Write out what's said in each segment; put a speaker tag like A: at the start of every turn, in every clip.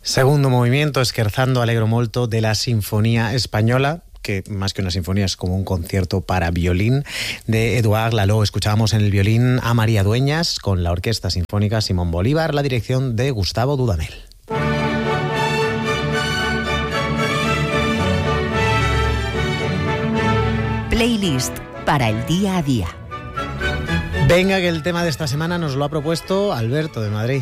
A: Segundo movimiento, Scherzando allegro molto, de la Sinfonía Española, que más que una sinfonía es como un concierto para violín, de Édouard Lalo. Escuchábamos en el violín a María Dueñas, con la Orquesta Sinfónica Simón Bolívar, la dirección de Gustavo Dudamel.
B: Playlist para el día a día.
A: Venga, que el tema de esta semana nos lo ha propuesto Alberto de Madrid.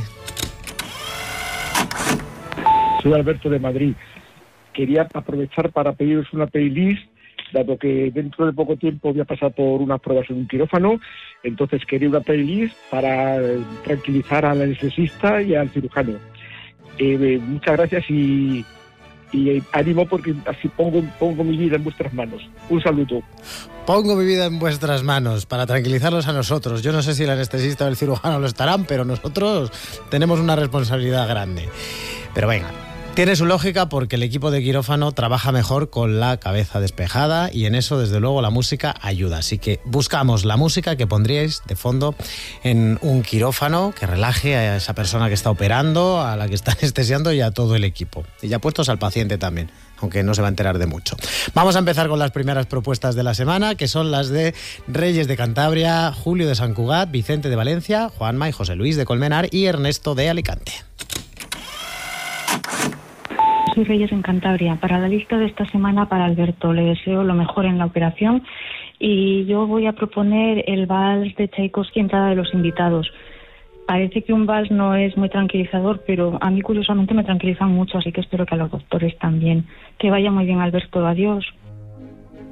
C: Soy Alberto de Madrid. Quería aprovechar para pediros una playlist, dado que dentro de poco tiempo voy a pasar por unas pruebas en un quirófano. Entonces quería una playlist para tranquilizar al anestesista y al cirujano. Muchas gracias y ánimo, porque así pongo mi vida en vuestras manos. Un saludo.
A: Pongo mi vida en vuestras manos para tranquilizarlos a nosotros. Yo no sé si el anestesista o el cirujano lo estarán, pero nosotros tenemos una responsabilidad grande. Pero venga, tiene su lógica, porque el equipo de quirófano trabaja mejor con la cabeza despejada, y en eso desde luego la música ayuda. Así que buscamos la música que pondríais de fondo en un quirófano, que relaje a esa persona que está operando, a la que está anestesiando y a todo el equipo. Y ya puestos al paciente también, aunque no se va a enterar de mucho. Vamos a empezar con las primeras propuestas de la semana, que son las de Reyes de Cantabria, Julio de Sant Cugat, Vicente de Valencia, Juanma y José Luis de Colmenar y Ernesto de Alicante.
D: Soy Reyes en Cantabria. Para la lista de esta semana, para Alberto, le deseo lo mejor en la operación, y yo voy a proponer el vals de Tchaikovsky, Entrada de los invitados. Parece que un vals no es muy tranquilizador, pero a mí curiosamente me tranquilizan mucho, así que espero que a los doctores también. Que vaya muy bien, Alberto. Adiós.